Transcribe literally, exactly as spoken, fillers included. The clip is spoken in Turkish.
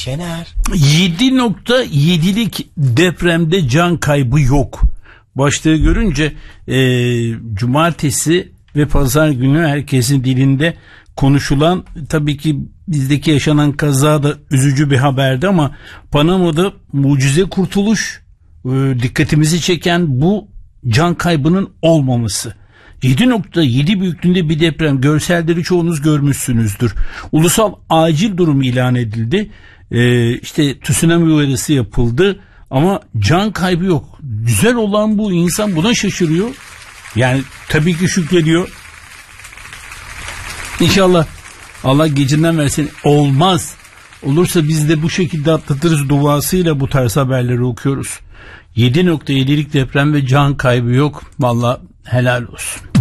Şener. yedi nokta yedilik depremde can kaybı yok. Başlığı görünce e, cumartesi ve pazar günü herkesin dilinde konuşulan, tabii ki bizdeki yaşanan kaza da üzücü bir haberdi ama Panama'da mucize kurtuluş, e, dikkatimizi çeken bu can kaybının olmaması. yedi nokta yedi büyüklüğünde bir deprem, görselleri çoğunuz görmüşsünüzdür. Ulusal acil durum ilan edildi. Ee, işte tsunami uyarısı yapıldı ama can kaybı yok. Güzel olan bu, insan buna şaşırıyor. Yani tabii ki şükrediyor. İnşallah Allah gecinden versin, olmaz. Olursa biz de bu şekilde atlatırız duasıyla bu tarz haberleri okuyoruz. yedi nokta yedilik deprem ve can kaybı yok. Vallahi helal olsun.